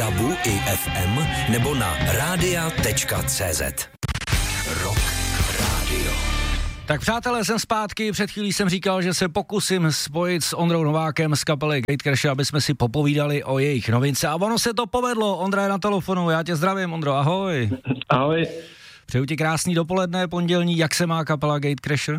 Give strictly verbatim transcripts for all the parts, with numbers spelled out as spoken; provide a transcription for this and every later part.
DABu i F M nebo na rádia tečka cé zet. Rock Radio. Tak přátelé, jsem zpátky, před chvílí jsem říkal, že se pokusím spojit s Ondrou Novákem z kapely Gatecrasher, aby jsme si popovídali o jejich novince a ono se to povedlo. Ondra je na telefonu, já tě zdravím, Ondro, ahoj. Ahoj. Přeju ti krásný dopoledne, pondělní, jak se má kapela Gatecrasher?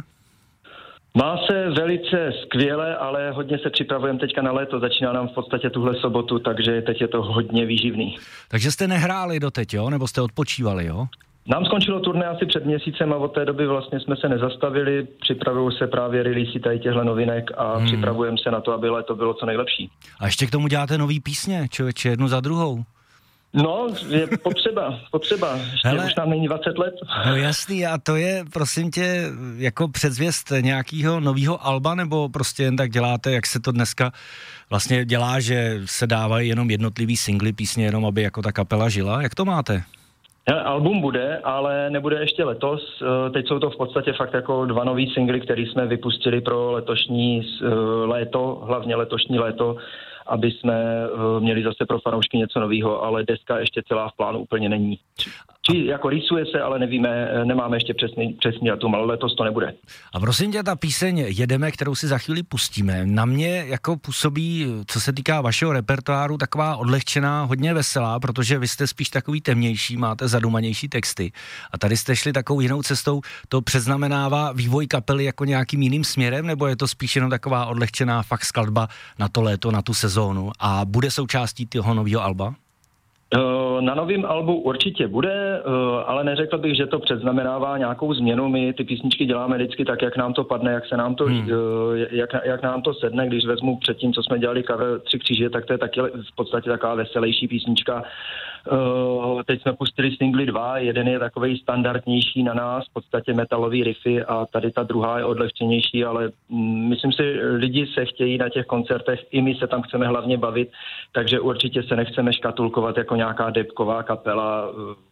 Má se velice skvěle, ale hodně se připravujeme teďka na léto, začíná nám v podstatě tuhle sobotu, takže teď je to hodně výživný. Takže jste nehráli doteď, jo? Nebo jste odpočívali, jo? Nám skončilo turné asi před měsícem a od té doby vlastně jsme se nezastavili, připravují se právě releasy tady těchto novinek a hmm. připravujeme se na to, aby léto bylo co nejlepší. A ještě k tomu děláte nový písně, člověče, jednu za druhou. No, je potřeba, potřeba. Ještě Hele, už nám není dvacet let. No jasný, a to je, prosím tě, jako předzvěst nějakého nového alba, nebo prostě jen tak děláte, jak se to dneska vlastně dělá, že se dávají jenom jednotlivý singly, písně, jenom aby jako ta kapela žila? Jak to máte? Hele, album bude, ale nebude ještě letos. Teď jsou to v podstatě fakt jako dva nový singly, které jsme vypustili pro letošní léto, hlavně letošní léto, aby jsme uh, měli zase pro fanoušky něco nového, ale deska ještě celá v plánu úplně není. Či jako rýsuje se, ale nevíme, nemáme ještě přesný, přesný datum, ale letos to nebude. A prosím tě, ta píseň Jedeme, kterou si za chvíli pustíme, na mě jako působí, co se týká vašeho repertoáru, taková odlehčená, hodně veselá, protože vy jste spíš takový temnější, máte zadumanější texty. A tady jste šli takovou jinou cestou, to předznamenává vývoj kapely jako nějakým jiným směrem, nebo je to spíš jenom taková odlehčená fakt skladba na to léto, na tu sezónu a bude součástí toho nového alba? Na novém albu určitě bude, ale neřekl bych, že to předznamenává nějakou změnu. My ty písničky děláme vždycky tak, jak nám to padne, jak se nám to, hmm. jak, jak nám to sedne. Když vezmu předtím, co jsme dělali cover Tři kříže, tak to je taky v podstatě taková veselější písnička. Teď jsme pustili singly dva, jeden je takovej standardnější na nás, v podstatě metalový riffy a tady ta druhá je odlehčenější, ale myslím si, lidi se chtějí na těch koncertech, i my se tam chceme hlavně bavit, takže určitě se nechceme škatulkovat jako nějaká debková kapela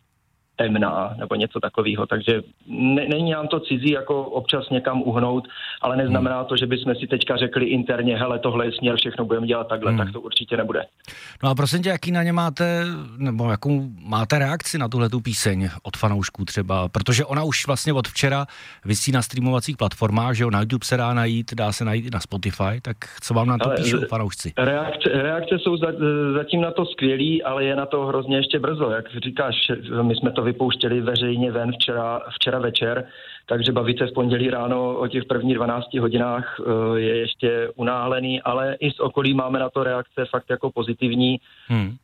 temná nebo něco takového, takže ne, není nám to cizí jako občas někam uhnout, ale neznamená to, že bychom si teďka řekli interně, hele, tohle je směr, všechno budeme dělat takhle, hmm. tak to určitě nebude. No a prosím tě, jaký na ně máte, nebo jakou máte reakci na tuhletu píseň od fanoušků třeba, protože ona už vlastně od včera visí na streamovacích platformách, že jo, na YouTube se dá najít, dá se najít i na Spotify, tak co vám na to ale píšou fanoušci? Reakce, reakce jsou za, zatím na to skvělý, ale je na to hrozně ještě brzo, jak říkáš, my jsme to vypouštěli veřejně ven včera, včera večer, takže bavit se v pondělí ráno o těch prvních dvanácti hodinách je ještě unáhlený, ale i z okolí máme na to reakce fakt jako pozitivní, hmm.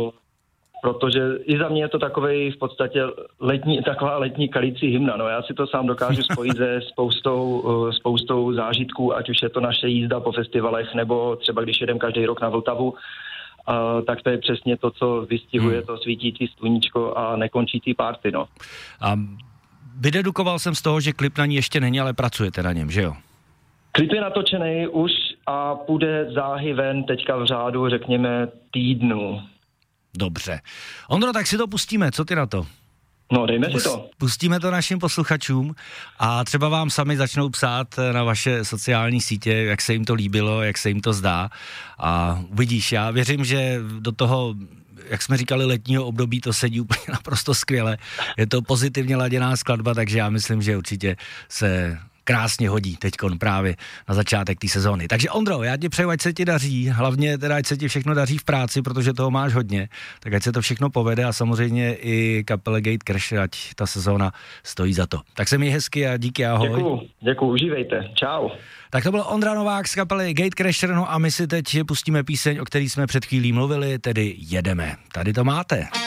protože i za mě je to takovej v podstatě letní, taková letní kalící hymna. No, já si to sám dokážu spojit se spoustou, spoustou zážitků, ať už je to naše jízda po festivalech, nebo třeba když jedem každý rok na Vltavu, Uh, tak to je přesně to, co vystihuje hmm. to svítící sluníčko a nekončící party, no. A vydedukoval jsem z toho, že klip na ní ještě není, ale pracujete na něm, že jo? Klip je natočený už a půjde záhy ven teďka v řádu, řekněme, týdnu. Dobře. Ondro, tak si to pustíme, co ty na to? No, dejme si to. Pustíme to našim posluchačům a třeba vám sami začnou psát na vaše sociální sítě, jak se jim to líbilo, jak se jim to zdá. A uvidíš, já věřím, že do toho, jak jsme říkali, letního období to sedí úplně naprosto skvěle. Je to pozitivně laděná skladba, takže já myslím, že určitě se krásně hodí teďkon právě na začátek té sezóny. Takže Ondro, já ti přeju, ať se ti daří, hlavně teda, ať se ti všechno daří v práci, protože toho máš hodně, tak ať se to všechno povede a samozřejmě i kapele Gatecrasher, ať ta sezóna stojí za to. Tak se měj hezky a díky, ahoj. Děkuju, děkuju, užívejte, čau. Tak to byl Ondra Novák z kapely Gatecrasher, no a my si teď pustíme píseň, o který jsme před chvílí mluvili, tedy Jedeme. Tady to máte.